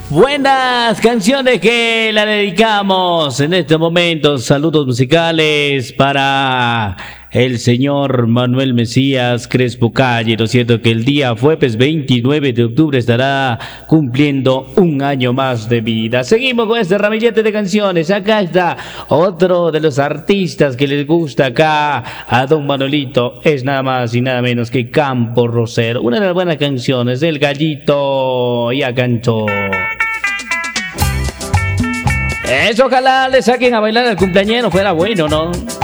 Buenas canciones que la dedicamos en este momento. Saludos musicales para el señor Manuel Mesías Crespo Calle. Lo cierto que el día jueves 29 de octubre estará cumpliendo un año más de vida. Seguimos con este ramillete de canciones. Acá está otro de los artistas que les gusta acá a don Manuelito. Es nada más y nada menos que Campo Rosero. Una de las buenas canciones del Gallito y a Canto. Eso, ojalá le saquen a bailar al cumpleañero, fuera bueno, ¿no?